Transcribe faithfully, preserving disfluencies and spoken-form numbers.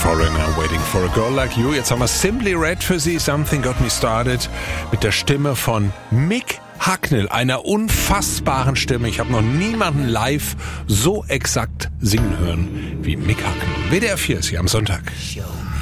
Foreigner, Waiting for a Girl Like You. Jetzt haben wir Simply Red für Sie, Something Got Me Started, mit der Stimme von Mick Hucknall, einer unfassbaren Stimme. Ich habe noch niemanden live so exakt singen hören wie Mick Hucknall. W D R vier ist hier am Sonntag. Show.